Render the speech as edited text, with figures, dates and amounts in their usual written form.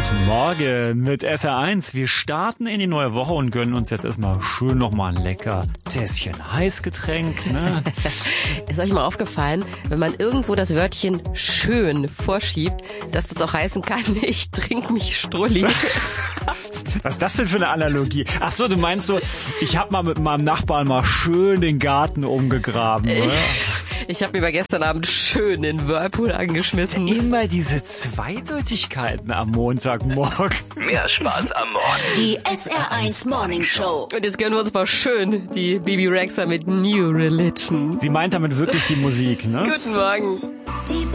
Guten Morgen mit SR1. Wir starten in die neue Woche und gönnen uns jetzt erstmal schön nochmal ein lecker Tässchen Heißgetränk. Ne? Ist euch mal aufgefallen, wenn man irgendwo das Wörtchen schön vorschiebt, dass das auch heißen kann, ich trinke mich Strulli. Was ist das denn für eine Analogie? Ach so, du meinst so, ich habe mal mit meinem Nachbarn mal schön den Garten umgegraben, oder? Ich habe mir mal gestern Abend schön den Whirlpool angeschmissen. Immer diese Zweideutigkeiten am Montagmorgen. Mehr Spaß am Morgen. Die SR1 Morning Show. Und jetzt gönnen wir uns mal schön die Bibi Rexha mit New Religion. Sie meint damit wirklich die Musik, ne? Guten Morgen. Die